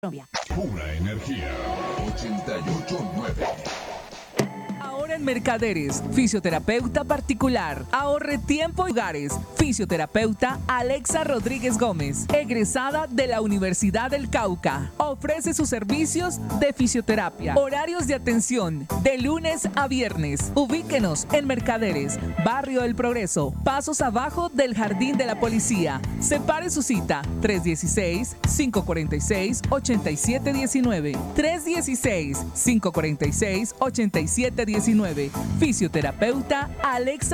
Colombia. Pura energía. 88.9. Ahora en Mercaderes, fisioterapeuta particular. Ahorre tiempo y lugares. Fisioterapeuta Alexa Rodríguez Gómez, egresada de la Universidad del Cauca. Ofrece sus servicios de fisioterapia. Horarios de atención de lunes a viernes. Ubíquenos en Mercaderes, Barrio El Progreso, pasos abajo del Jardín de la Policía. Separe su cita 316-546-8719. 316-546-8719. Fisioterapeuta Alexa